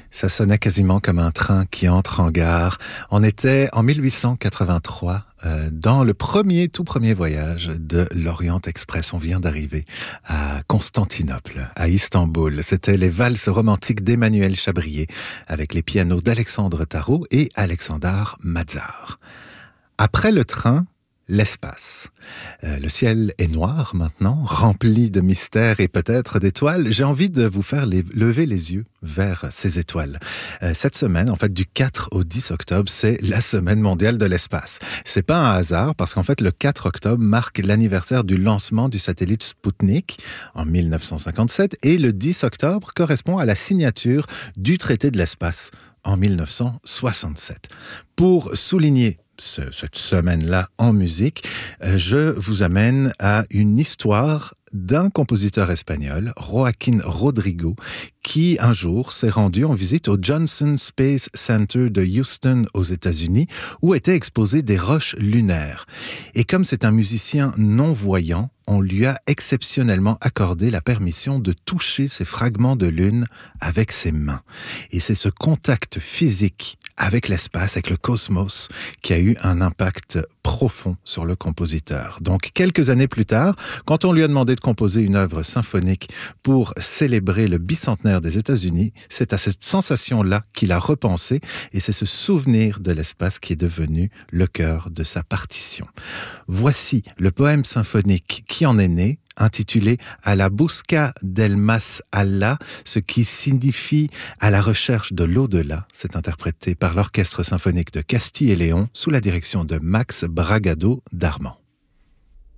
Ça sonnait quasiment comme un train qui entre en gare. On était en 1883 dans le tout premier voyage de l'Orient Express. On vient d'arriver à Constantinople, à Istanbul. C'était les valses romantiques d'Emmanuel Chabrier avec les pianos d'Alexandre Tarot et Alexandar Mazar. Après le train, l'espace. Le ciel est noir maintenant, rempli de mystères et peut-être d'étoiles. J'ai envie de vous faire lever les yeux vers ces étoiles. Cette semaine, en fait, du 4 au 10 octobre, c'est la semaine mondiale de l'espace. C'est pas un hasard parce qu'en fait, le 4 octobre marque l'anniversaire du lancement du satellite Sputnik en 1957 et le 10 octobre correspond à la signature du traité de l'espace en 1967. Pour souligner cette semaine-là en musique, je vous amène à une histoire d'un compositeur espagnol, Joaquín Rodrigo, qui un jour s'est rendu en visite au Johnson Space Center de Houston aux États-Unis, où étaient exposées des roches lunaires. Et comme c'est un musicien non-voyant, on lui a exceptionnellement accordé la permission de toucher ces fragments de lune avec ses mains. Et c'est ce contact physique avec l'espace, avec le cosmos, qui a eu un impact profond sur le compositeur. Donc, quelques années plus tard, quand on lui a demandé de composer une œuvre symphonique pour célébrer le bicentenaire des États-Unis, c'est à cette sensation-là qu'il a repensé et c'est ce souvenir de l'espace qui est devenu le cœur de sa partition. Voici le poème symphonique qui en est né, intitulé « A la busca del más allá », ce qui signifie « à la recherche de l'au-delà ». C'est interprété par l'Orchestre symphonique de Castille et Léon sous la direction de Max Bragado d'Armand.